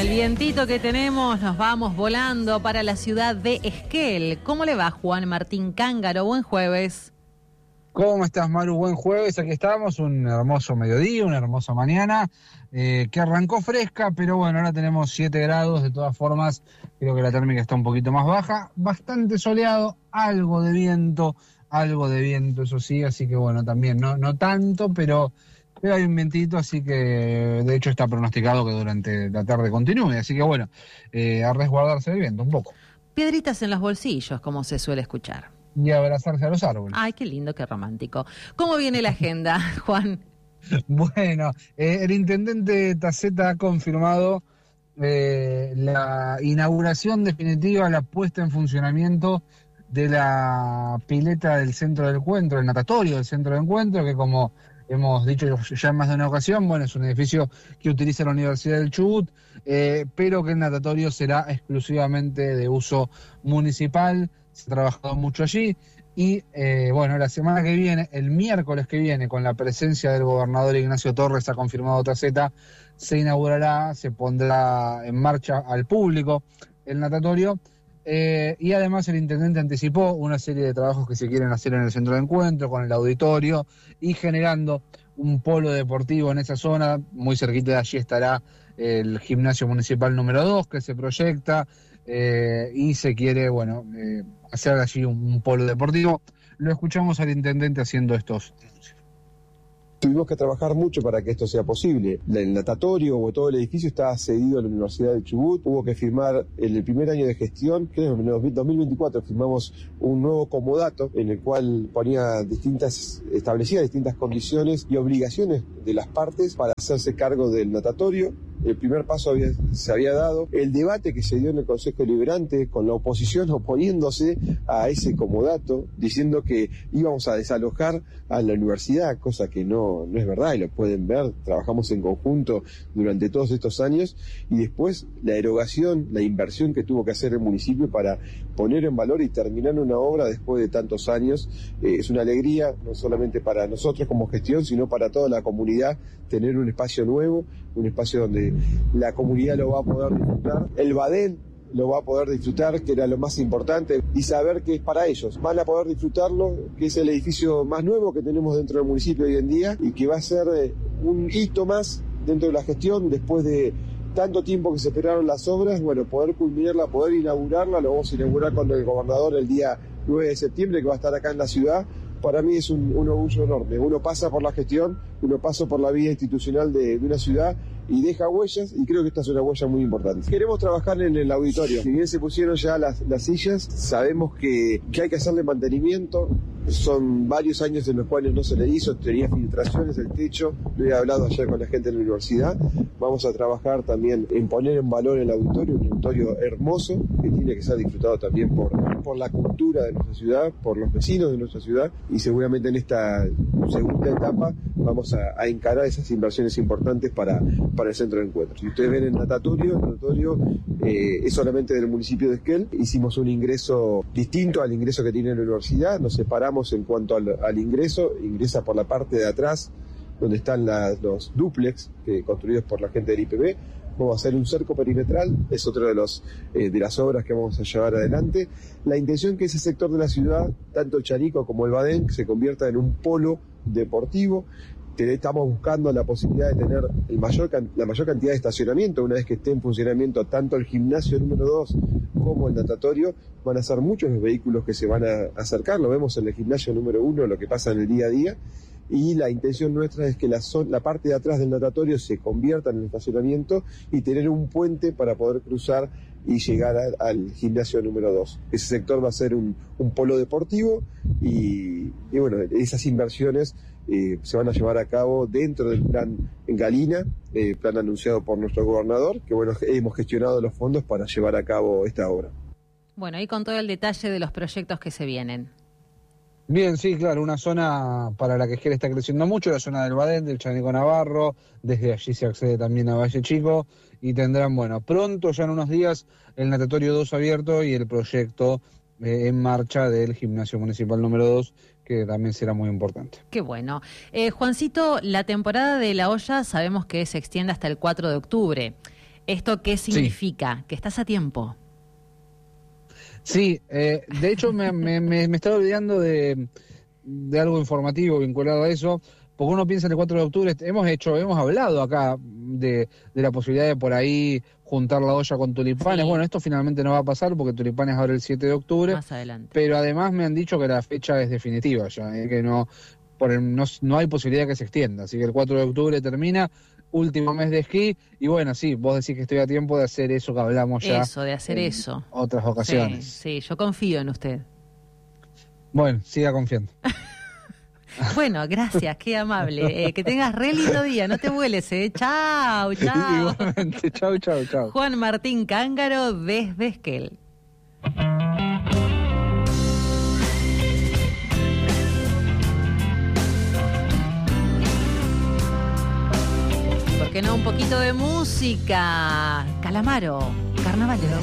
el vientito que tenemos, nos vamos volando para la ciudad de Esquel. ¿Cómo le va, Juan Martín Cángaro? Buen jueves. ¿Cómo estás, Maru? Buen jueves, aquí estamos, un hermoso mediodía, una hermosa mañana, que arrancó fresca, pero bueno, ahora tenemos 7 grados, de todas formas, creo que la térmica está un poquito más baja, bastante soleado, algo de viento, eso sí, así que bueno, también, no tanto, pero hay un vientito, así que de hecho está pronosticado que durante la tarde continúe, así que bueno, a resguardarse del viento un poco. Piedritas en los bolsillos, como se suele escuchar. Y abrazarse a los árboles. Ay, qué lindo, qué romántico. ¿Cómo viene la agenda, Juan? Bueno, el intendente Taceta ha confirmado la inauguración definitiva, la puesta en funcionamiento de la pileta del centro del encuentro, el natatorio del centro de encuentro, que como hemos dicho ya en más de una ocasión, bueno, es un edificio que utiliza la Universidad del Chubut, pero que el natatorio será exclusivamente de uso municipal. Se ha trabajado mucho allí y bueno, la semana que viene, el miércoles que viene, con la presencia del gobernador Ignacio Torres, ha confirmado Taceta, se inaugurará, se pondrá en marcha al público el natatorio, y además el intendente anticipó una serie de trabajos que se quieren hacer en el centro de encuentro, con el auditorio y generando un polo deportivo en esa zona. Muy cerquita de allí estará el gimnasio municipal número 2 que se proyecta, y se quiere, bueno, hacer allí un polo deportivo. Lo escuchamos al intendente haciendo estos anuncios. Tuvimos que trabajar mucho para que esto sea posible. El natatorio o todo el edificio está cedido a la Universidad del Chubut. Hubo que firmar en el primer año de gestión, creo que en el 2024 firmamos un nuevo comodato en el cual establecía distintas condiciones y obligaciones de las partes para hacerse cargo del natatorio. El primer paso se había dado. El debate que se dio en el Consejo Deliberante, con la oposición oponiéndose a ese comodato, diciendo que íbamos a desalojar a la universidad, cosa que no es verdad, y lo pueden ver. Trabajamos en conjunto durante todos estos años, y después la erogación, la inversión que tuvo que hacer el municipio para poner en valor y terminar una obra después de tantos años. Es una alegría, no solamente para nosotros como gestión, sino para toda la comunidad, tener un espacio nuevo, un espacio donde la comunidad lo va a poder disfrutar, el Badén lo va a poder disfrutar, que era lo más importante, y saber que es para ellos. Van a poder disfrutarlo, que es el edificio más nuevo que tenemos dentro del municipio hoy en día, y que va a ser un hito más dentro de la gestión, después de tanto tiempo que se esperaron las obras. Bueno, poder culminarla, poder inaugurarla, lo vamos a inaugurar con el gobernador el día 9 de septiembre, que va a estar acá en la ciudad. Para mí es un orgullo enorme. Uno pasa por la gestión, uno pasa por la vida institucional de una ciudad y deja huellas, y creo que esta es una huella muy importante. Queremos trabajar en el auditorio. Si bien se pusieron ya las sillas, sabemos que hay que hacerle mantenimiento. Son varios años en los cuales no se le hizo, tenía filtraciones del techo. Lo he hablado ayer con la gente de la universidad. Vamos a trabajar también en poner en valor el auditorio, un auditorio hermoso que tiene que ser disfrutado también por la cultura de nuestra ciudad, por los vecinos de nuestra ciudad, y seguramente en esta segunda etapa vamos a encarar esas inversiones importantes para el centro de encuentro. Si ustedes ven el natatorio es solamente del municipio de Esquel. Hicimos un ingreso distinto al ingreso que tiene la universidad, nos separamos en cuanto al ingreso. Ingresa por la parte de atrás, donde están los dúplex construidos por la gente del IPB. Vamos a hacer un cerco perimetral, es otro de las obras que vamos a llevar adelante. La intención es que ese sector de la ciudad, tanto el Charico como el Badén, se convierta en un polo deportivo. Estamos buscando la posibilidad de tener la mayor cantidad de estacionamiento una vez que esté en funcionamiento tanto el gimnasio número 2 como el natatorio. Van a ser muchos los vehículos que se van a acercar, lo vemos en el gimnasio número 1, lo que pasa en el día a día, y la intención nuestra es que la parte de atrás del natatorio se convierta en el estacionamiento y tener un puente para poder cruzar y llegar al gimnasio número 2. Ese sector va a ser un polo deportivo, y bueno, esas inversiones se van a llevar a cabo dentro del plan en Galina, plan anunciado por nuestro gobernador, que bueno, hemos gestionado los fondos para llevar a cabo esta obra. Bueno, y con todo el detalle de los proyectos que se vienen. Bien, sí, claro, una zona para la que Esquel está creciendo mucho, la zona del Badén, del Chanico Navarro. Desde allí se accede también a Valle Chico, y tendrán, bueno, pronto, ya en unos días, el natatorio 2 abierto y el proyecto en marcha del gimnasio municipal número 2, que también será muy importante. Qué bueno. Juancito, la temporada de la olla sabemos que se extiende hasta el 4 de octubre. ¿Esto qué significa? Que estás a tiempo. Sí, de hecho me estaba olvidando de algo informativo vinculado a eso, porque uno piensa en el 4 de octubre, hemos hablado acá de la posibilidad de por ahí juntar la olla con tulipanes. Sí. Bueno, esto finalmente no va a pasar porque tulipanes abre el 7 de octubre. Más adelante. Pero además me han dicho que la fecha es definitiva ya, que no hay posibilidad que se extienda. Así que el 4 de octubre termina, último mes de esquí. Y bueno, sí, vos decís que estoy a tiempo de hacer eso que hablamos ya. Eso, de hacer en eso. otras ocasiones. Sí, yo confío en usted. Bueno, siga confiando. Bueno, gracias, qué amable. Que tengas re lindo día, no te vueles, ¿eh? Chao, chao. Igualmente, chau, chau, chau. Juan Martín Cángaro desde Esquel. ¿Por qué no un poquito de música? Calamaro, Carnavales.